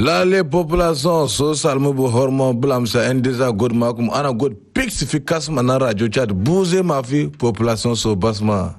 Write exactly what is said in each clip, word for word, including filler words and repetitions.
Lale population so salmu bu hormo blam sa endeza god makum ana god pix fi kasma na radio chat bouze ma fi population so basma.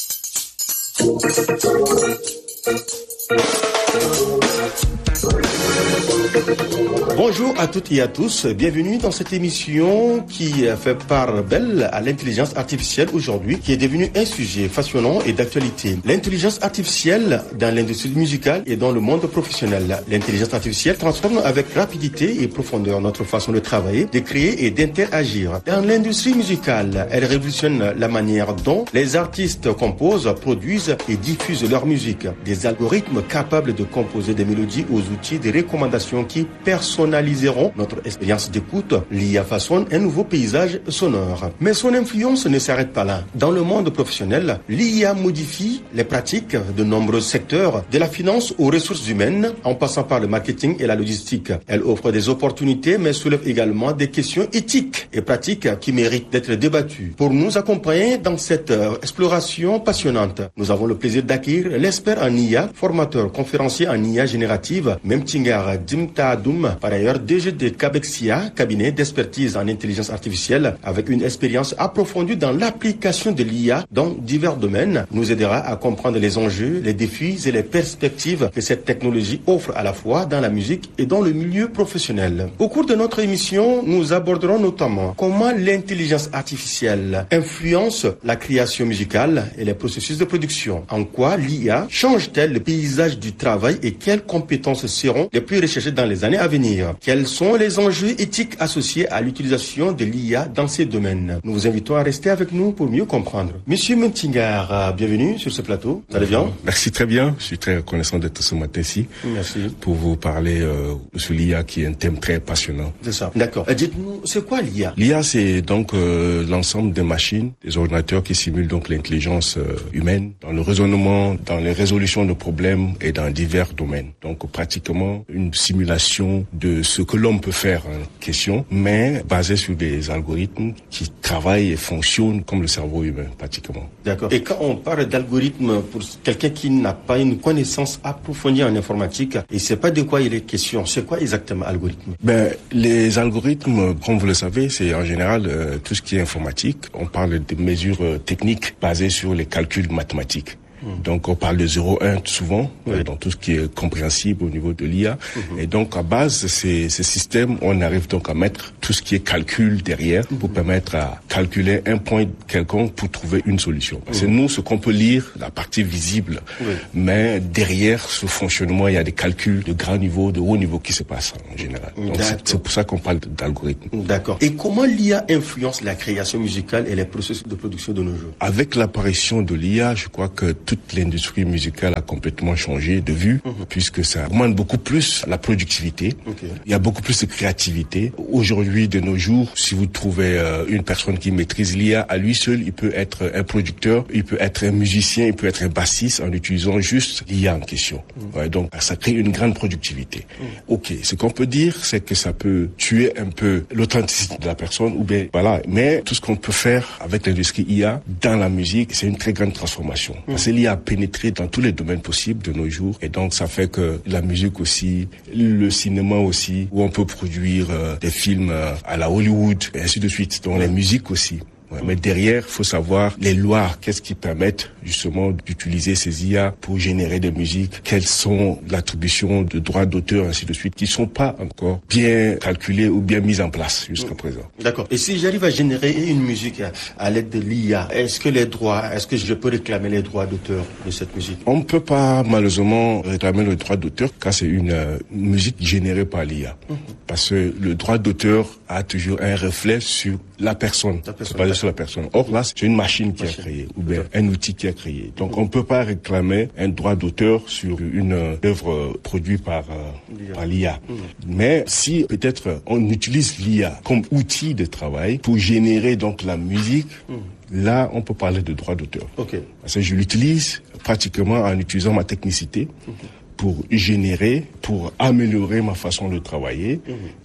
Bonjour à toutes et à tous, bienvenue dans cette émission qui fait part belle à l'intelligence artificielle aujourd'hui, qui est devenue un sujet fascinant et d'actualité. L'intelligence artificielle dans l'industrie musicale et dans le monde professionnel. L'intelligence artificielle transforme avec rapidité et profondeur notre façon de travailler, de créer et d'interagir. Dans l'industrie musicale, elle révolutionne la manière dont les artistes composent, produisent et diffusent leur musique. Des algorithmes capables de composer des mélodies aux outils de recommandations qui personnaliseront notre expérience d'écoute. L'I A façonne un nouveau paysage sonore. Mais son influence ne s'arrête pas là. Dans le monde professionnel, l'I A modifie les pratiques de nombreux secteurs, de la finance aux ressources humaines, en passant par le marketing et la logistique. Elle offre des opportunités, mais soulève également des questions éthiques et pratiques qui méritent d'être débattues. Pour nous accompagner dans cette exploration passionnante, nous avons le plaisir d'accueillir l'expert en I A, formateur, conférencier en I A générative, Memtingar Dimtadoum, par ailleurs D G de Cabexia, cabinet d'expertise en intelligence artificielle, avec une expérience approfondie dans l'application de l'I A dans divers domaines, nous aidera à comprendre les enjeux, les défis et les perspectives que cette technologie offre à la fois dans la musique et dans le milieu professionnel. Au cours de notre émission, nous aborderons notamment comment l'intelligence artificielle influence la création musicale et les processus de production. En quoi l'I A change-t-elle le paysage du travail et quelles compétences seront les plus recherchées dans les années à venir? Quels sont les enjeux éthiques associés à l'utilisation de l'I A dans ces domaines? Nous vous invitons à rester avec nous pour mieux comprendre. Monsieur Memtingar, bienvenue sur ce plateau. Vous allez bien? Merci très bien. Je suis très reconnaissant d'être ce matin ici. Merci. Pour vous parler euh, sur l'I A qui est un thème très passionnant. C'est ça. D'accord. Dites-nous, c'est quoi l'I A? L'I A, c'est donc euh, l'ensemble des machines, des ordinateurs qui simulent donc l'intelligence euh, humaine dans le raisonnement, dans les résolutions de problèmes et dans divers domaines. Donc pratiquement une simulation de ce que l'homme peut faire en question, mais basée sur des algorithmes qui travaillent et fonctionnent comme le cerveau humain, pratiquement. D'accord. Et quand on parle d'algorithme, pour quelqu'un qui n'a pas une connaissance approfondie en informatique, il ne sait pas de quoi il est question, c'est quoi exactement algorithme? Ben, les algorithmes, comme vous le savez, c'est en général euh, tout ce qui est informatique. On parle de mesures euh, techniques basées sur les calculs mathématiques. Donc on parle de zéro un souvent, oui. euh, dans tout ce qui est compréhensible au niveau de l'I A. Mm-hmm. Et donc à base de ces, ces systèmes, on arrive donc à mettre tout ce qui est calcul derrière mm-hmm. pour permettre à calculer un point quelconque pour trouver une solution. Parce mm-hmm. que nous, ce qu'on peut lire, la partie visible, oui. mais derrière ce fonctionnement, il y a des calculs de grand niveau, de haut niveau qui se passent en général. Donc c'est, c'est pour ça qu'on parle d'algorithme. D'accord. Et comment l'I A influence la création musicale et les processus de production de nos jours? Avec l'apparition de l'I A, je crois que toute l'industrie musicale a complètement changé de vue, mmh. puisque ça augmente beaucoup plus la productivité. Okay. Il y a beaucoup plus de créativité. Aujourd'hui, de nos jours, si vous trouvez euh, une personne qui maîtrise l'I A, à lui seul, il peut être un producteur, il peut être un musicien, il peut être un bassiste en utilisant juste l'I A en question. Mmh. Ouais, donc, ça crée une grande productivité. Mmh. Ok, ce qu'on peut dire, c'est que ça peut tuer un peu l'authenticité de la personne, ou bien, voilà. Mais tout ce qu'on peut faire avec l'industrie I A dans la musique, c'est une très grande transformation. Mmh. Parce que l'I A a pénétré dans tous les domaines possibles de nos jours, et donc ça fait que la musique aussi, le cinéma aussi, où on peut produire euh, des films euh, à la Hollywood, et ainsi de suite. Donc la musique aussi. Ouais, mais derrière, faut savoir les lois, qu'est-ce qui permettent justement d'utiliser ces I A pour générer des musiques, quelles sont l'attribution de droits d'auteur, ainsi de suite, qui sont pas encore bien calculées ou bien mises en place jusqu'à présent. D'accord. Et si j'arrive à générer une musique à l'aide de l'I A, est-ce que les droits, est-ce que je peux réclamer les droits d'auteur de cette musique? On ne peut pas malheureusement réclamer le droit d'auteur car c'est une euh, musique générée par l'I A. Mmh. Parce que le droit d'auteur a toujours un reflet sur la personne. La personne. C'est pas sur la personne. Or là, c'est une machine qui machine. a créé, ou bien un outil qui a créé. Donc on ne peut pas réclamer un droit d'auteur sur une euh, œuvre produite par, euh, par l'I A. Mmh. Mais si peut-être on utilise l'I A comme outil de travail pour générer donc la musique, mmh. là on peut parler de droit d'auteur. Okay. Parce que je l'utilise pratiquement en utilisant ma technicité. Mmh. pour générer, pour améliorer ma façon de travailler. Mmh.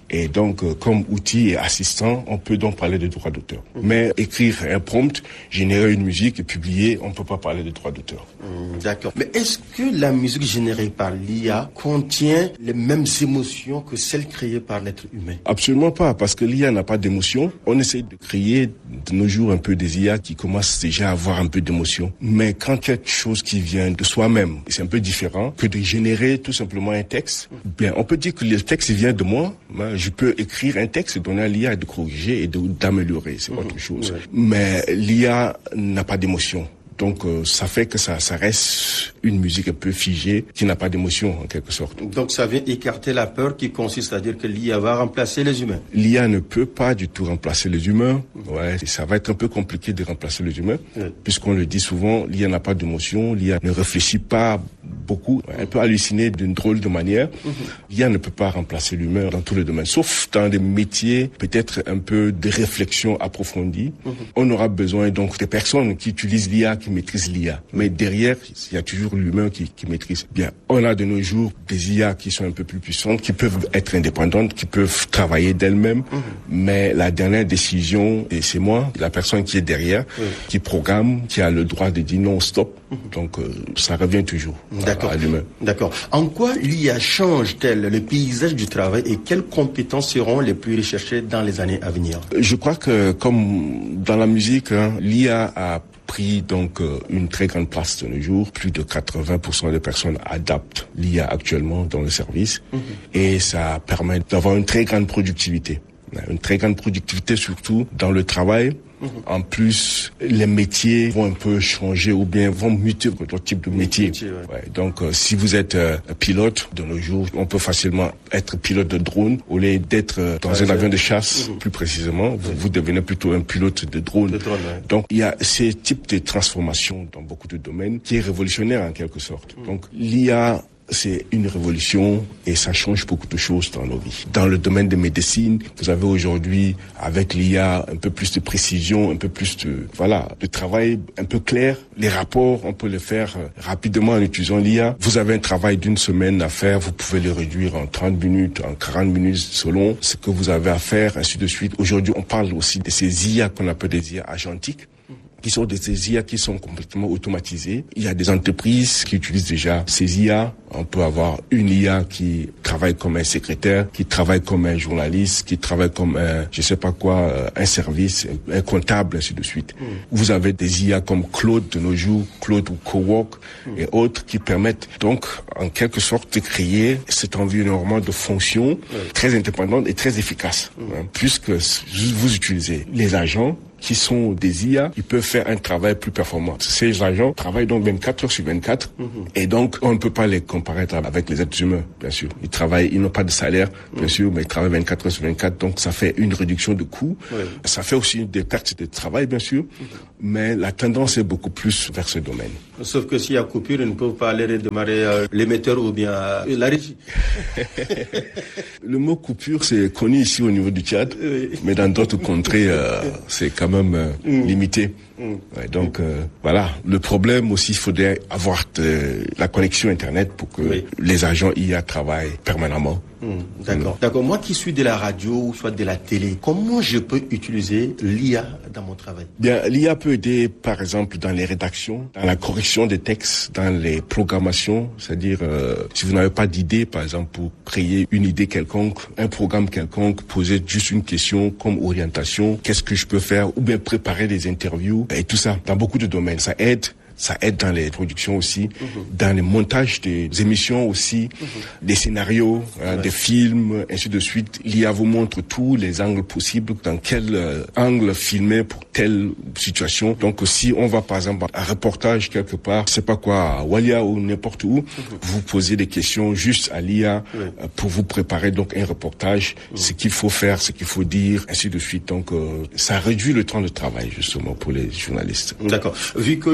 Et donc, euh, comme outil et assistant, on peut donc parler de droit d'auteur. Mmh. Mais écrire un prompt, générer une musique et publier, on ne peut pas parler de droit d'auteur. Mmh, d'accord. Mais est-ce que la musique générée par l'I A contient les mêmes émotions que celles créées par l'être humain? Absolument pas, parce que l'I A n'a pas d'émotion. On essaie de créer de nos jours un peu des I A qui commencent déjà à avoir un peu d'émotion. Mais quand quelque chose qui vient de soi-même, c'est un peu différent que de générer tout simplement un texte. Bien, on peut dire que le texte vient de moi. Je peux écrire un texte, donner à l'I A de corriger et de, d'améliorer. C'est mmh, autre chose. Ouais. Mais l'I A n'a pas d'émotion. Donc euh, ça fait que ça, ça reste une musique un peu figée, qui n'a pas d'émotion en quelque sorte. Donc ça vient écarter la peur qui consiste à dire que l'I A va remplacer les humains. L'I A ne peut pas du tout remplacer les humains. Ouais, ça va être un peu compliqué de remplacer les humains, oui. Puisqu'on le dit souvent, l'I A n'a pas d'émotion, l'I A ne réfléchit pas beaucoup, elle peut halluciner d'une drôle de manière. Mm-hmm. L'I A ne peut pas remplacer l'humain dans tous les domaines, sauf dans des métiers peut-être un peu de réflexion approfondie. Mm-hmm. On aura besoin donc des personnes qui utilisent l'I A, qui maîtrisent l'I A. Mais derrière, il y a toujours l'humain qui, qui maîtrise. Bien, on a de nos jours des I A qui sont un peu plus puissantes, qui peuvent être indépendantes, qui peuvent travailler d'elles-mêmes. Mm-hmm. Mais la dernière décision, et c'est moi, la personne qui est derrière, mm-hmm. qui programme, qui a le droit de dire non, stop. Mm-hmm. Donc, euh, ça revient toujours. D'accord. À l'humain. D'accord. En quoi l'I A change-t-elle le paysage du travail et quelles compétences seront les plus recherchées dans les années à venir? Je crois que, comme dans la musique, hein, l'I A a pris donc euh, une très grande place de nos jours. Plus de quatre-vingts pour cent des personnes adaptent l'I A actuellement dans le service, mmh. et ça permet d'avoir une très grande productivité. Une très grande productivité surtout dans le travail. Mmh. En plus, les métiers vont un peu changer ou bien vont muter votre type de métier. métier ouais. Ouais, donc, euh, si vous êtes euh, pilote, de nos jours, on peut facilement être pilote de drone au lieu d'être euh, dans ouais, un avion de chasse, mmh. plus précisément. Vous, vous devenez plutôt un pilote de drone. De drone ouais. Donc, il y a ces types de transformations dans beaucoup de domaines qui est révolutionnaire en quelque sorte. Mmh. Donc, l'I A, c'est une révolution et ça change beaucoup de choses dans nos vies. Dans le domaine de médecine, vous avez aujourd'hui, avec l'I A, un peu plus de précision, un peu plus de, voilà, de travail un peu clair. Les rapports, on peut les faire rapidement en utilisant l'I A. Vous avez un travail d'une semaine à faire, vous pouvez le réduire en trente minutes, en quarante minutes, selon ce que vous avez à faire, ainsi de suite. Aujourd'hui, on parle aussi de ces I A qu'on appelle des I A agentiques, qui sont des I A qui sont complètement automatisées. Il y a des entreprises qui utilisent déjà ces I A. On peut avoir une I A qui travaille comme un secrétaire, qui travaille comme un journaliste, qui travaille comme un, je sais pas quoi, un service, un comptable, ainsi de suite. Mm. Vous avez des I A comme Claude de nos jours, Claude ou Cowork mm. et autres qui permettent donc, en quelque sorte, de créer cet environnement de fonctions mm. très indépendante et très efficace. Mm. Hein, puisque vous utilisez les agents qui sont des I A, ils peuvent faire un travail plus performant. Ces agents travaillent donc vingt-quatre heures sur vingt-quatre, mm-hmm. et donc on ne peut pas les comparer avec les êtres humains, bien sûr. Ils travaillent, ils n'ont pas de salaire, bien mm-hmm. sûr, mais ils travaillent vingt-quatre heures sur vingt-quatre, donc ça fait une réduction de coûts. Oui. Ça fait aussi des pertes de travail, bien sûr, mm-hmm. mais la tendance est beaucoup plus vers ce domaine. Sauf que s'il y a coupure, ils ne peuvent pas aller redémarrer euh, l'émetteur ou bien euh, la régie. Le mot coupure, c'est connu ici au niveau du Tchad, oui. mais dans d'autres contrées, euh, c'est quand même euh, mm. limité. Mm. Ouais, donc euh, voilà, le problème aussi, il faudrait avoir de, la connexion Internet pour que oui. les agents I A travaillent permanemment. Mm. D'accord. Mm. D'accord. Moi qui suis de la radio ou soit de la télé, comment je peux utiliser l'I A dans mon travail? Bien, l'I A peut aider par exemple dans les rédactions, dans la correction des textes, dans les programmations, c'est-à-dire euh, si vous n'avez pas d'idée, par exemple pour créer une idée quelconque, un programme quelconque, poser juste une question comme orientation, qu'est-ce que je peux faire, ou bien préparer des interviews et tout ça, dans beaucoup de domaines, ça aide. Ça aide dans les productions aussi, mmh. dans les montages des émissions aussi, mmh. des scénarios, hein, ouais. des films, ainsi de suite. L'I A vous montre tous les angles possibles, dans quel euh, angle filmer pour telle situation. Donc si on va par exemple un reportage quelque part, je sais pas quoi, à Walia ou n'importe où, mmh. vous posez des questions juste à l'I A ouais. euh, pour vous préparer donc un reportage, mmh. ce qu'il faut faire, ce qu'il faut dire, ainsi de suite. Donc euh, ça réduit le temps de travail justement pour les journalistes. D'accord. Vu que l'I A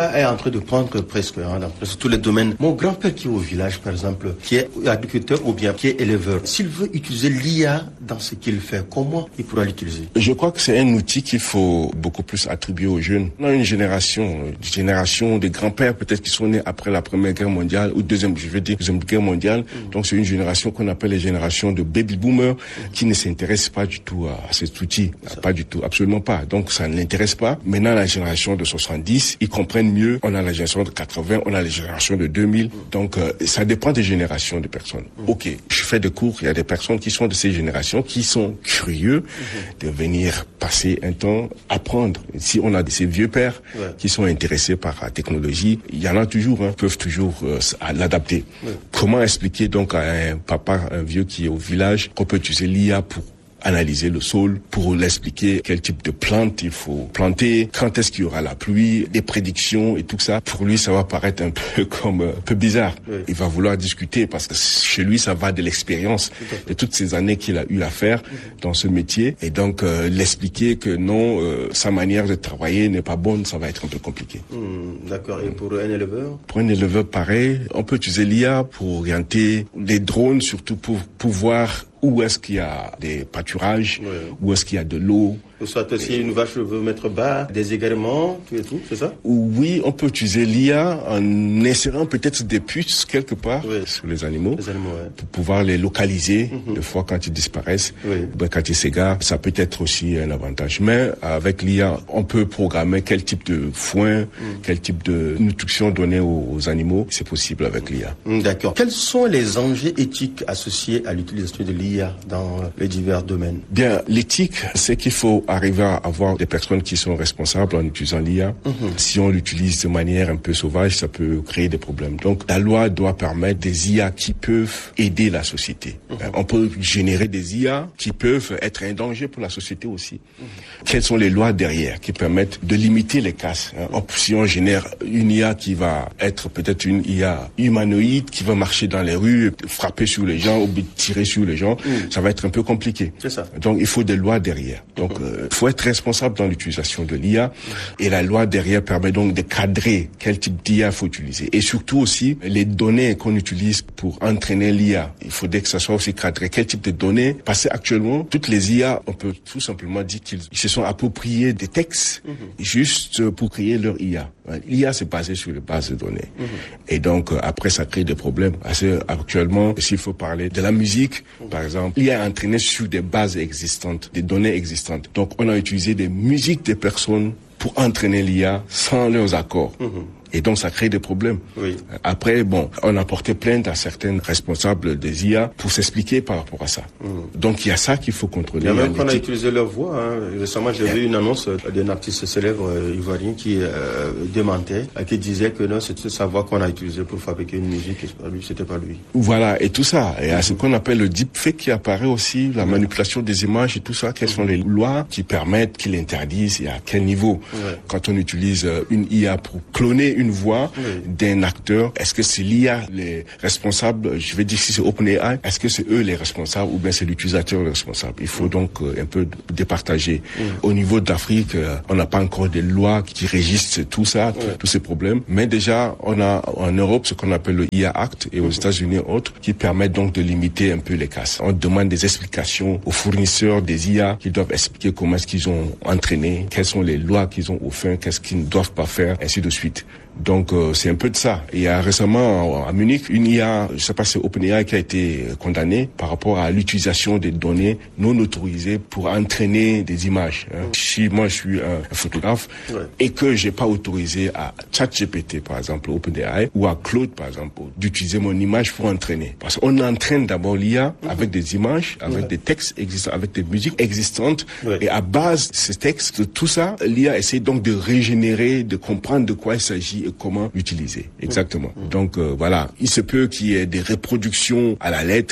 l'I A est en train de prendre presque hein, dans presque tous les domaines. Mon grand-père qui est au village, par exemple, qui est agriculteur ou bien qui est éleveur, s'il veut utiliser l'I A dans ce qu'il fait, comment il pourra l'utiliser? Je crois que c'est un outil qu'il faut beaucoup plus attribuer aux jeunes. On a une génération, une génération des grands-pères peut-être qui sont nés après la Première Guerre mondiale ou deuxième, je veux dire deuxième Guerre mondiale. Mmh. Donc c'est une génération qu'on appelle les générations de baby boomers mmh. qui ne s'intéressent pas du tout à, à cet outil, pas du tout, absolument pas. Donc ça ne l'intéresse pas. Maintenant la génération de soixante-dix, ils comprennent mieux. On a la génération de quatre-vingts, on a la génération de deux mille. Mmh. Donc euh, ça dépend des générations de personnes. Mmh. Ok, je fais des cours, il y a des personnes qui sont de ces générations qui sont curieux mmh. de venir passer un temps, apprendre. Si on a de ces vieux pères ouais. qui sont intéressés par la technologie, il y en a toujours, hein, peuvent toujours euh, l'adapter. Ouais. Comment expliquer donc à un papa, un vieux qui est au village, qu'on peut utiliser l'I A pour analyser le sol, pour l'expliquer quel type de plante il faut planter, quand est-ce qu'il y aura la pluie, des prédictions et tout ça. Pour lui, ça va paraître un peu comme un peu bizarre. Oui. Il va vouloir discuter parce que chez lui, ça va de l'expérience de toutes ces années qu'il a eu à faire mm-hmm. dans ce métier. Et donc, euh, l'expliquer que non, euh, sa manière de travailler n'est pas bonne, ça va être un peu compliqué. Mm, d'accord. Et pour un éleveur? Pour un éleveur, pareil. On peut utiliser l'I A pour orienter les drones, surtout pour pouvoir où est-ce qu'il y a des pâturages, oui. où est-ce qu'il y a de l'eau. Soit si une vache veut mettre bas, des égarements, tout et tout, c'est ça? Oui, on peut utiliser l'I A en insérant peut-être des puces quelque part oui. sur les animaux, les animaux ouais. pour pouvoir les localiser, mm-hmm. des fois quand ils disparaissent, oui. ben, quand ils s'égarent, ça peut être aussi un avantage. Mais avec l'I A, on peut programmer quel type de foin, mm. quel type de nutrition donner aux, aux animaux, c'est possible avec l'I A. Mm, d'accord. Quels sont les enjeux éthiques associés à l'utilisation de l'I A dans les divers domaines? Bien, l'éthique, c'est qu'il faut arriver à avoir des personnes qui sont responsables en utilisant l'I A. Mm-hmm. Si on l'utilise de manière un peu sauvage, ça peut créer des problèmes. Donc, la loi doit permettre des I A qui peuvent aider la société. Mm-hmm. On peut générer des I A qui peuvent être un danger pour la société aussi. Mm-hmm. Quelles sont les lois derrière qui permettent de limiter les casses? Hein? Si on génère une I A qui va être peut-être une I A humanoïde, qui va marcher dans les rues, frapper sur les gens ou tirer sur les gens, mm. ça va être un peu compliqué. C'est ça. Donc, il faut des lois derrière. Donc, il mm-hmm. euh, faut être responsable dans l'utilisation de l'I A et la loi derrière permet donc de cadrer quel type d'I A faut utiliser et surtout aussi les données qu'on utilise pour entraîner l'I A. Il faudrait que ça soit aussi cadré. Quel type de données? Parce qu'actuellement, toutes les I A, on peut tout simplement dire qu'ils se sont appropriés des textes mm-hmm. juste pour créer leur I A. L'I A, c'est basé sur les bases de données. Mm-hmm. Et donc, après, ça crée des problèmes. Parce que actuellement, s'il faut parler de la musique, mm-hmm. par exemple, l'I A est entraîné sur des bases existantes, des données existantes. Donc, on a utilisé des musiques des personnes pour entraîner l'I A sans leurs accords. Mmh. Et donc, ça crée des problèmes. Oui. Après, bon, on a porté plainte à certains responsables des I A pour s'expliquer par rapport à ça. Mmh. Donc, il y a ça qu'il faut contrôler. Il y a même qu'on a utilisé leur voix. Hein. Récemment, j'ai vu une annonce d'un artiste célèbre euh, ivoirien qui euh, démentait, euh, qui disait que non, c'était sa voix qu'on a utilisée pour fabriquer une musique, et pas lui, c'était pas lui. Voilà, et tout ça. Et à ce qu'on appelle le deepfake qui apparaît aussi, la mmh. manipulation des images et tout ça. Quelles mmh. sont les lois qui permettent, qui l'interdisent et à quel niveau? Ouais. Quand on utilise une I A pour cloner une voix oui. d'un acteur, est-ce que c'est l'I A les responsables? Je vais dire si c'est OpenAI, est-ce que c'est eux les responsables ou bien c'est l'utilisateur le responsable? Il faut donc euh, un peu départager. Oui. Au niveau de l'Afrique, euh, on n'a pas encore des lois qui régissent tout ça, oui. tous ces problèmes. Mais déjà, on a en Europe ce qu'on appelle le I A Act et aux oui. États-Unis autres qui permettent donc de limiter un peu les casses. On demande des explications aux fournisseurs des I A qui doivent expliquer comment est-ce qu'ils ont entraîné, quelles sont les lois qu'ils ont au fin, qu'est-ce qu'ils ne doivent pas faire, ainsi de suite. Donc euh, c'est un peu de ça. Il y a récemment à Munich une I A, je sais pas si c'est OpenAI qui a été condamnée par rapport à l'utilisation des données non autorisées pour entraîner des images. Hein. Si moi je suis un photographe ouais. et que j'ai pas autorisé à ChatGPT par exemple, OpenAI ou à Claude par exemple d'utiliser mon image pour entraîner. Parce qu'on entraîne d'abord l'I A mmh. avec des images, avec ouais. des textes existants, avec des musiques existantes ouais. et à base de ces textes, de tout ça, l'I A essaie donc de régénérer, de comprendre de quoi il s'agit et comment l'utiliser. Exactement. Mmh. Donc euh, voilà, il se peut qu'il y ait des reproductions à la lettre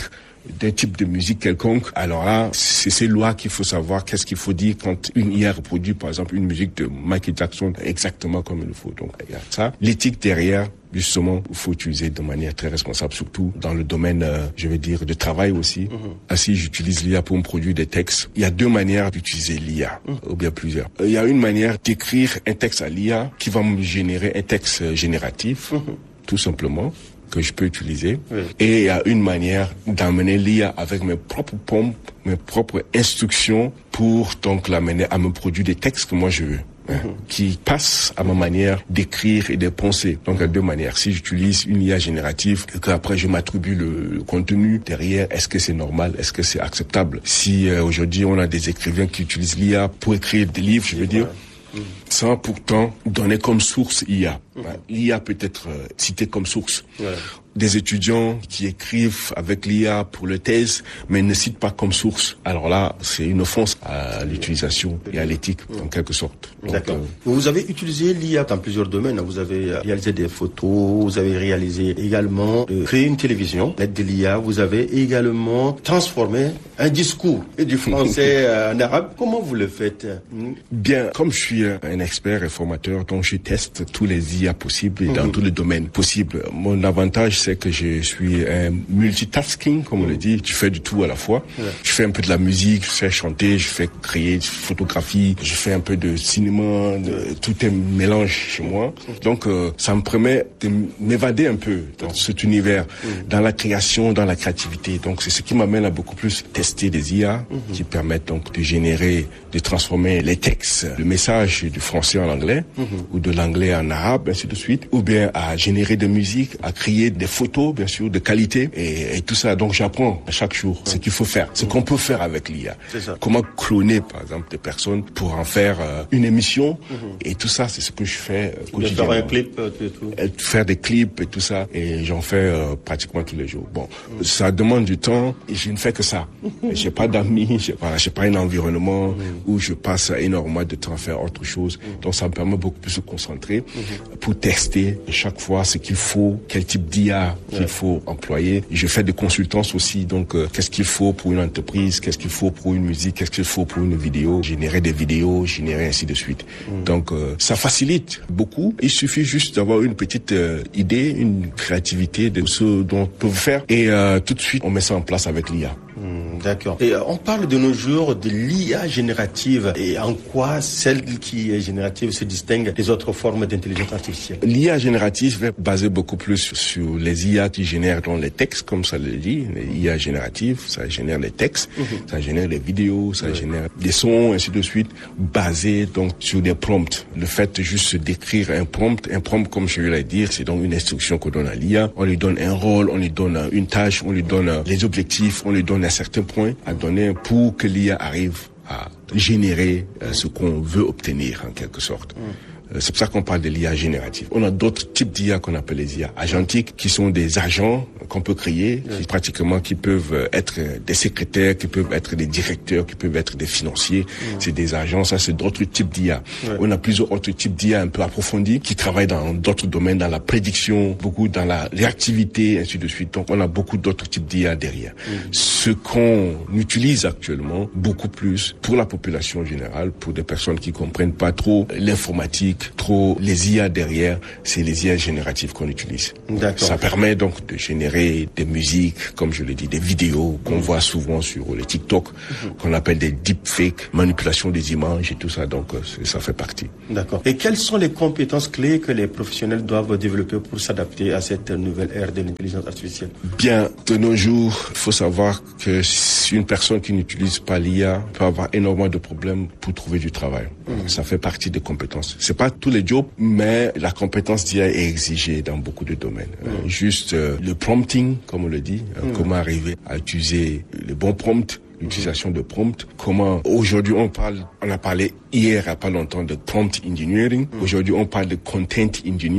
d'un type de musique quelconque, alors là, c'est ces lois qu'il faut savoir, qu'est-ce qu'il faut dire quand une I A reproduit, par exemple, une musique de Michael Jackson exactement comme il le faut. Donc, il y a ça. L'éthique derrière, justement, il faut utiliser de manière très responsable, surtout dans le domaine, euh, je vais dire, de travail aussi. Mm-hmm. Ah, si j'utilise l'I A pour me produire des textes, il y a deux manières d'utiliser l'I A, mm-hmm. ou bien plusieurs. Il y a une manière d'écrire un texte à l'I A qui va me générer un texte génératif, mm-hmm. tout simplement, que je peux utiliser. Oui. Et il y a une manière d'amener l'I A avec mes propres prompts, mes propres instructions pour donc l'amener à me produire des textes que moi je veux. Hein, mm-hmm. qui passe à ma manière d'écrire et de penser. Donc, il y a deux manières. Si j'utilise une I A générative et qu'après je m'attribue le, le contenu derrière, est-ce que c'est normal? Est-ce que c'est acceptable? Si euh, aujourd'hui on a des écrivains qui utilisent l'I A pour écrire des livres, je veux dire, mmh. sans pourtant donner comme source I A. Mmh. L'I A peut être euh, citée comme source. Ouais. Des étudiants qui écrivent avec l'I A pour le thèse, mais ne citent pas comme source. Alors là, c'est une offense à l'utilisation et à l'éthique, en quelque sorte. Donc, d'accord. Euh... Vous avez utilisé l'I A dans plusieurs domaines. Vous avez réalisé des photos, vous avez réalisé également euh, créé une télévision, l'aide de l'I A. Vous avez également transformé un discours du français en arabe. Comment vous le faites? Bien, comme je suis un expert et formateur, donc je teste tous les I A possibles et dans mmh. tous les domaines possibles. Mon avantage, c'est que je suis un multitasking, comme on le dit. Je fais du tout à la fois. Ouais. Je fais un peu de la musique, je fais chanter, je fais créer, je photographie, je fais un peu de cinéma, de, tout est mélange chez moi. Donc, euh, ça me permet de m'évader un peu dans cet univers, mmh. dans la création, dans la créativité. Donc, c'est ce qui m'amène à beaucoup plus tester des I A mmh. qui permettent donc de générer, de transformer les textes, le message du français en anglais mmh. ou de l'anglais en arabe, ainsi de suite, ou bien à générer de musique, à créer des photos, bien sûr, de qualité et, et tout ça. Donc, j'apprends à chaque jour ce qu'il faut faire, ce qu'on peut faire avec l'I A. Comment cloner, par exemple, des personnes pour en faire euh, une émission. Mm-hmm. Et tout ça, c'est ce que je fais euh, quotidiennement. Faire un clip, euh, tout. Et faire des clips et tout ça. Et j'en fais euh, pratiquement tous les jours. Bon, mm. ça demande du temps et je ne fais que ça. J'ai pas d'amis, j'ai pas, j'ai pas un environnement mm. où je passe énormément de temps à faire autre chose. Mm. Donc, ça me permet beaucoup plus de se concentrer mm-hmm. pour tester chaque fois ce qu'il faut, quel type d'I A qu'il ouais. faut employer. Je fais des consultances aussi, donc euh, qu'est-ce qu'il faut pour une entreprise, qu'est-ce qu'il faut pour une musique, qu'est-ce qu'il faut pour une vidéo, générer des vidéos, générer ainsi de suite. Mmh. Donc euh, ça facilite beaucoup. Il suffit juste d'avoir une petite euh, idée, une créativité de ce dont on peut faire et euh, tout de suite on met ça en place avec l'I A. Mmh, d'accord. Et euh, on parle de nos jours de l'I A générative et en quoi celle qui est générative se distingue des autres formes d'intelligence artificielle? L'I A générative est basée beaucoup plus sur les I A qui génèrent donc les textes, comme ça le dit. Les I A génératives, ça génère les textes, mmh. ça génère les vidéos, ça ouais. génère des sons, ainsi de suite, basés donc sur des prompts. Le fait de juste d'écrire un prompt, un prompt, comme je vais le dire, c'est donc une instruction qu'on donne à l'I A. On lui donne un rôle, on lui donne une tâche, on lui donne les objectifs, on lui donne un certain point à donner pour que l'I A arrive à générer euh, ce qu'on veut obtenir en quelque sorte. Mm. C'est pour ça qu'on parle de l'I A générative. On a d'autres types d'I A qu'on appelle les I A agentiques, qui sont des agents qu'on peut créer, oui. qui, pratiquement qui peuvent être des secrétaires, qui peuvent être des directeurs, qui peuvent être des financiers. Oui. C'est des agents, ça c'est d'autres types d'I A. Oui. On a plusieurs autres types d'I A un peu approfondis, qui travaillent dans d'autres domaines, dans la prédiction, beaucoup dans la réactivité, ainsi de suite. Donc on a beaucoup d'autres types d'I A derrière. Oui. Ce qu'on utilise actuellement, beaucoup plus pour la population générale, pour des personnes qui comprennent pas trop l'informatique, trop les I A derrière, c'est les I A génératives qu'on utilise. D'accord. Ça permet donc de générer des musiques, comme je l'ai dit, des vidéos qu'on mmh. voit souvent sur les TikTok, mmh. qu'on appelle des deepfakes, manipulation des images et tout ça, donc ça fait partie. D'accord. Et quelles sont les compétences clés que les professionnels doivent développer pour s'adapter à cette nouvelle ère de l'intelligence artificielle? Bien, de nos jours, il faut savoir que si une personne qui n'utilise pas l'I A peut avoir énormément de problèmes pour trouver du travail. Mmh. Ça fait partie des compétences. C'est pas tous les jobs, mais la compétence d'I A est exigée dans beaucoup de domaines. Mmh. Euh, juste euh, le prompting, comme on le dit, euh, mmh. comment arriver à utiliser les bons prompts, l'utilisation mmh. de prompts. Comment aujourd'hui on parle, on a parlé hier il y a pas longtemps de prompt engineering. Mmh. Aujourd'hui on parle de content engineering.